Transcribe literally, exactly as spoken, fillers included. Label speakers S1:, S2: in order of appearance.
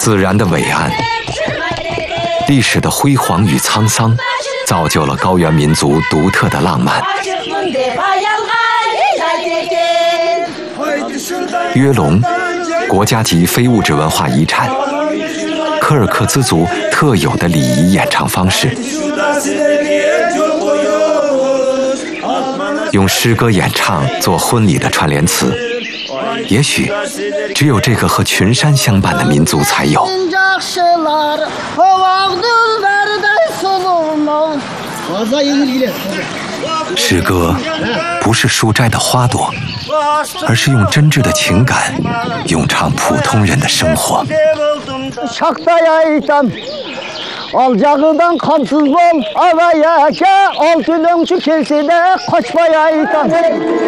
S1: 自然的伟岸，历史的辉煌与沧桑，造就了高原民族独特的浪漫。约龙，国家级非物质文化遗产，柯尔克孜族特有的礼仪演唱方式，用诗歌演唱做婚礼的串联词，也许只有这个和群山相伴的民族才有。诗歌不是书斋的花朵，而是用真挚的情感咏唱普通人的生活。
S2: Alacağıdan kansız ol, araya gel, al gülüm şu kilsede, koşmaya itan.